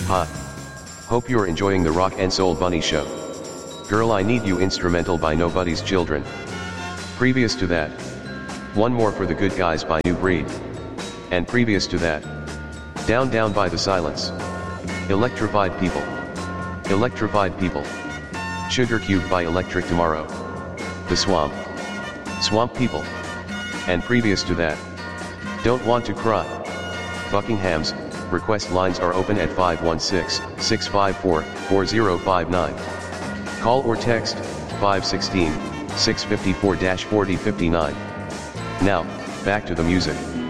Hi. Hope you're enjoying the Rock and Soul Bunny show. Girl, I Need You instrumental by Nobody's Children. Previous to that, One More for the Good Guys by New Breed. And previous to that, Down Down by The Silence. Electrified People. Electrified People. Sugar Cube by Electric Tomorrow. The Swamp. Swamp People. And previous to that, Don't Want to Cry. Buckingham's. Request lines are open at 516-654-4059. Call or text 516-654-4059. Now, back to the music.